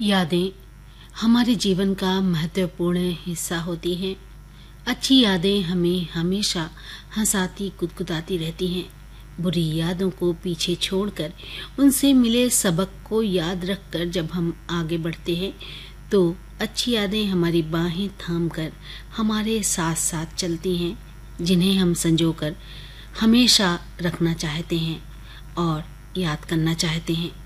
यादें हमारे जीवन का महत्वपूर्ण हिस्सा होती हैं। अच्छी यादें हमें हमेशा हंसाती कुदकुदाती रहती हैं। बुरी यादों को पीछे छोड़कर उनसे मिले सबक को याद रखकर जब हम आगे बढ़ते हैं तो अच्छी यादें हमारी बाहें थामकर हमारे साथ साथ चलती हैं, जिन्हें हम संजोकर हमेशा रखना चाहते हैं और याद करना चाहते हैं।